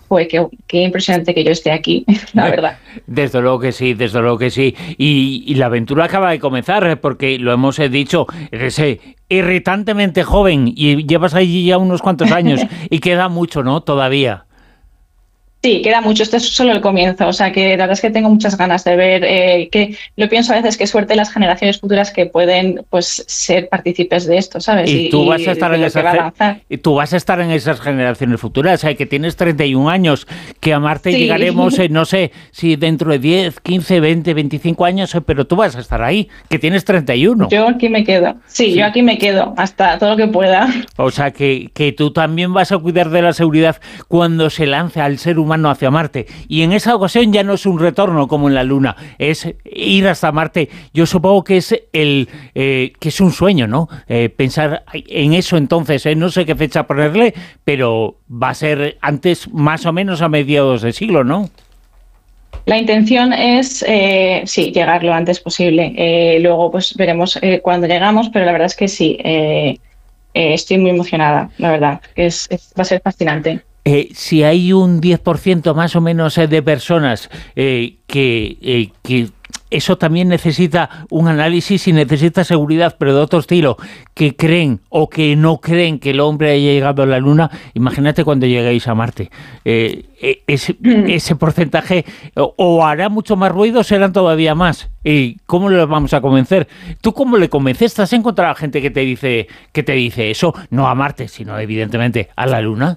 joder, qué impresionante que yo esté aquí, la verdad. Desde luego que sí, desde luego que sí. Y la aventura acaba de comenzar, porque lo hemos dicho, eres irritantemente joven y llevas allí ya unos cuantos años y queda mucho, ¿no? Todavía. Sí, queda mucho, este es solo el comienzo, o sea que la verdad es que tengo muchas ganas de ver, que lo pienso a veces, qué suerte las generaciones futuras que pueden pues ser partícipes de esto, ¿sabes? Y tú vas a estar en tú vas a estar en esas generaciones futuras, que tienes 31 años, que a Marte Sí. llegaremos, no sé, si dentro de 10, 15, 20, 25 años, pero tú vas a estar ahí, que tienes 31. Yo aquí me quedo, sí, yo aquí me quedo hasta todo lo que pueda. O sea, que tú también vas a cuidar de la seguridad cuando se lance al ser humano hacia Marte. Y en esa ocasión ya no es un retorno como en la Luna, es ir hasta Marte. Yo supongo que es que es un sueño, ¿no? Pensar en eso entonces, no sé qué fecha ponerle, pero va a ser antes, más o menos a mediados de siglo, ¿no? La intención es, sí, llegar lo antes posible. Luego pues veremos cuándo llegamos, pero la verdad es que sí, estoy muy emocionada, la verdad, que va a ser fascinante. Si hay un 10% más o menos de personas que eso también necesita un análisis y necesita seguridad, pero de otro estilo, que creen o que no creen que el hombre haya llegado a la Luna, imagínate cuando lleguéis a Marte. Ese porcentaje o hará mucho más ruido o serán todavía más. ¿Y cómo le vamos a convencer? ¿Tú cómo le convences? ¿Has encontrado gente que te dice eso? No a Marte, sino evidentemente a la Luna.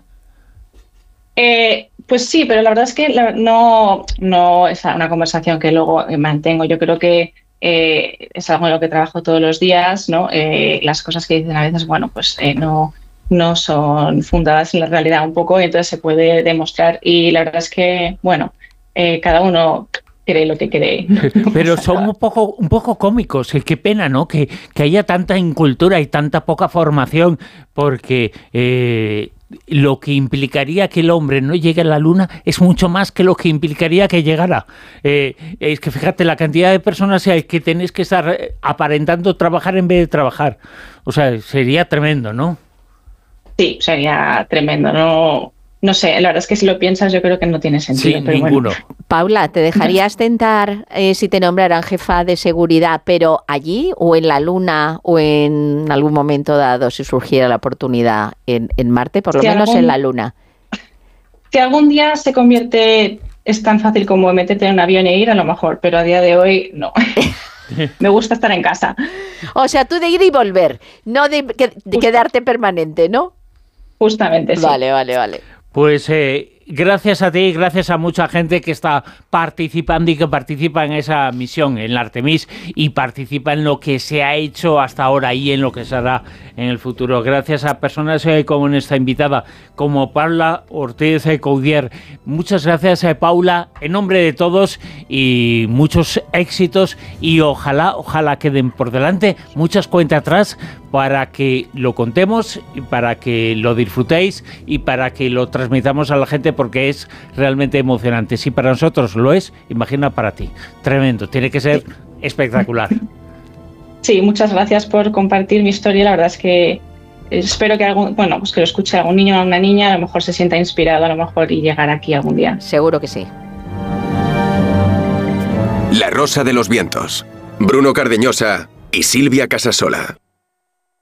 Pues sí, pero la verdad es que no es una conversación que luego mantengo. Yo creo que es algo en lo que trabajo todos los días, ¿no? Las cosas que dicen a veces, bueno, pues no son fundadas en la realidad un poco, y entonces se puede demostrar. Y la verdad es que, bueno, cada uno cree lo que cree. Pero son un poco cómicos. Qué pena, ¿no? Que haya tanta incultura y tanta poca formación, porque lo que implicaría que el hombre no llegue a la Luna es mucho más que lo que implicaría que llegara. Es que fíjate la cantidad de personas que tenéis que estar aparentando trabajar en vez de trabajar. O sea, sería tremendo, ¿no? Sí, sería tremendo. No sé, la verdad es que si lo piensas yo creo que no tiene sentido. Sí, pero ninguno. Bueno. Paula, ¿te dejarías tentar si te nombraran jefa de seguridad, pero allí o en la Luna o en algún momento dado si surgiera la oportunidad en Marte, por lo menos en la Luna? Si algún día se convierte, es tan fácil como meterte en un avión e ir, a lo mejor, pero a día de hoy no. Me gusta estar en casa. O sea, tú de ir y volver, no de quedarte permanente, ¿no? Justamente, sí. Vale. Pues gracias a ti, gracias a mucha gente que está participando y que participa en esa misión, en la Artemis, y participa en lo que se ha hecho hasta ahora y en lo que se hará en el futuro. Gracias a personas como nuestra invitada, como Paula Ortiz Coudier. Muchas gracias, Paula, en nombre de todos, y muchos éxitos, y ojalá queden por delante muchas cuentas atrás para que lo contemos, y para que lo disfrutéis y para que lo transmitamos a la gente, porque es realmente emocionante. Si para nosotros lo es, imagina para ti. Tremendo, tiene que ser espectacular. Sí, muchas gracias por compartir mi historia. La verdad es que espero que que lo escuche algún niño o una niña, a lo mejor se sienta inspirado, a lo mejor, y llegar aquí algún día. Seguro que sí. La Rosa de los Vientos. Bruno Cardeñosa y Silvia Casasola.